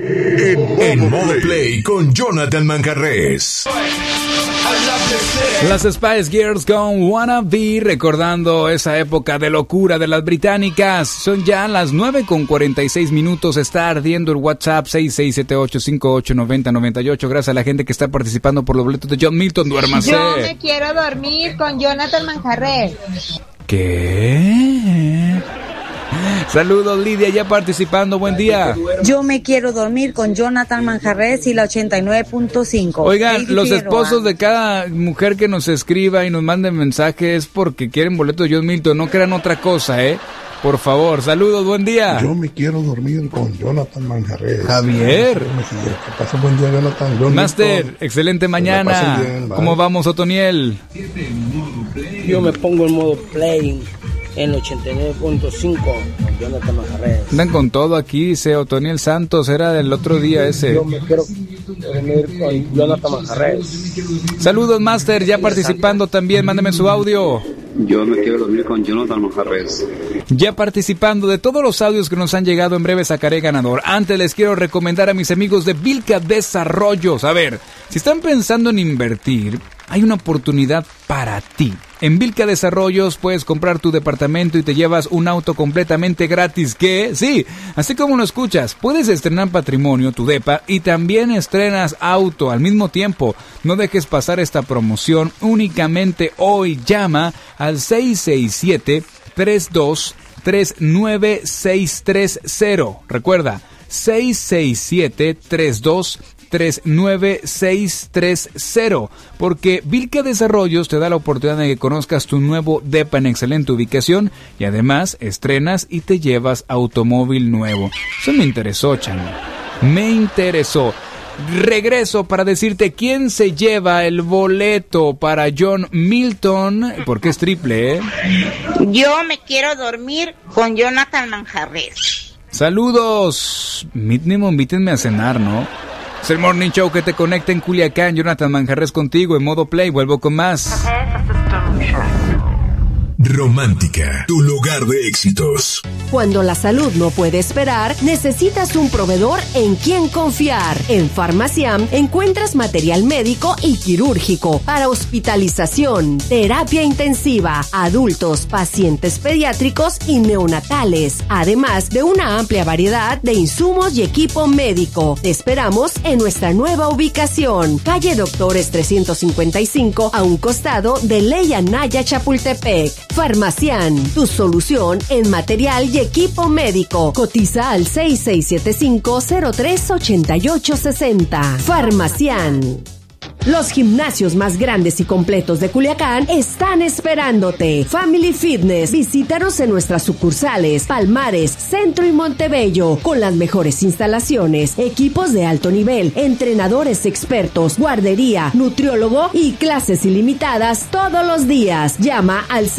En modo play con Jonathan Manjarrés. Las Spice Girls con Wanna Be, recordando esa época de locura de las británicas. Son ya las 9:46. Está ardiendo el WhatsApp 6678589098. Gracias a la gente que está participando por los boletos de John Milton. Duérmase. Yo me quiero dormir con Jonathan Manjarrés. ¿Qué? Saludos, Lidia, ya participando. Buen día. Yo me quiero dormir con Jonathan Manjarrés y la 89.5. Oigan, los esposos de cada mujer que nos escriba y nos mande mensajes porque quieren boletos de John Milton. No crean otra cosa, por favor. Saludos, buen día. Yo me quiero dormir con Jonathan Manjarrés. Javier. Que pase buen día, Jonathan. John Master, Milton. excelente mañana. Bien, ¿Cómo vamos, Otoniel? Yo me pongo en modo play en 89.5 con Jonathan Manjarrés. Andan con todo aquí, dice Otoniel Santos, era del otro día ese. Yo me quiero dormir con Jonathan Manjarrés. Saludos, Master, ya participando también, mándeme su audio. Yo me quiero dormir con Jonathan Manjarrés. Ya participando de todos los audios que nos han llegado, en breve sacaré ganador. Antes les quiero recomendar a mis amigos de Vilca Desarrollos. A ver, si están pensando en invertir, hay una oportunidad para ti. En Vilca Desarrollos puedes comprar tu departamento y te llevas un auto completamente gratis. ¿Qué? Sí, así como lo escuchas, puedes estrenar patrimonio, tu depa, y también estrenas auto al mismo tiempo. No dejes pasar esta promoción únicamente hoy. Llama al 667-3239-630. Recuerda, 667-3239-630, porque Vilca Desarrollos te da la oportunidad de que conozcas tu nuevo depa en excelente ubicación y además estrenas y te llevas automóvil nuevo. Eso me interesó, Chan. Me interesó. Regreso para decirte quién se lleva el boleto para John Milton, porque es triple, Yo me quiero dormir con Jonathan Manjarrés. Saludos. Mínimo invítenme a cenar, ¿no? Es el Morning Show que te conecta en Culiacán. Jonathan Manjarrés contigo en modo play. Vuelvo con más. Romántica, tu lugar de éxitos. Cuando la salud no puede esperar, necesitas un proveedor en quien confiar. En Farmaciam encuentras material médico y quirúrgico para hospitalización, terapia intensiva, adultos, pacientes pediátricos y neonatales, además de una amplia variedad de insumos y equipo médico. Te esperamos en nuestra nueva ubicación, calle Doctores 355, a un costado de Ley Anaya, Chapultepec. Farmaciam, tu solución en material y equipo médico. Cotiza al 6675-038860. Farmaciam. Los gimnasios más grandes y completos de Culiacán están esperándote. Family Fitness. Visítanos en nuestras sucursales Palmares, Centro y Montebello, con las mejores instalaciones, equipos de alto nivel, entrenadores expertos, guardería, nutriólogo y clases ilimitadas todos los días. Llama al